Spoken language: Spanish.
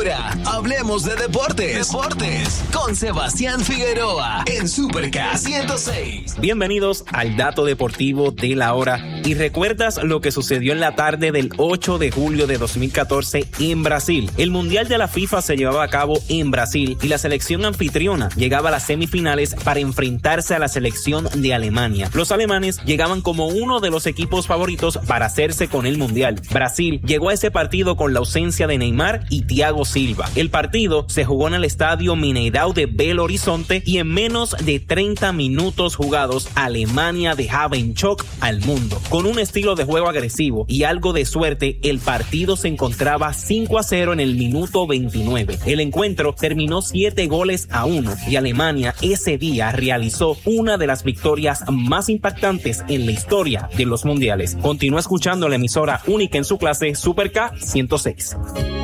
Ahora, hablemos de deportes. Con Sebastián Figueroa en Super K 106. Bienvenidos al Dato Deportivo de la Hora. ¿Y recuerdas lo que sucedió en la tarde del 8 de julio de 2014 en Brasil? El Mundial de la FIFA se llevaba a cabo en Brasil y la selección anfitriona llegaba a las semifinales para enfrentarse a la selección de Alemania. Los alemanes llegaban como uno de los equipos favoritos para hacerse con el Mundial. Brasil llegó a ese partido con la ausencia de Neymar y Thiago Silva. El partido se jugó en el estadio Mineirão de Belo Horizonte y en menos de 30 minutos jugados, Alemania dejaba en shock al mundo. Con un estilo de juego agresivo y algo de suerte, el partido se encontraba 5-0 en el minuto 29. El encuentro terminó 7-1 y Alemania ese día realizó una de las victorias más impactantes en la historia de los mundiales. Continúa escuchando la emisora única en su clase, Super K 106.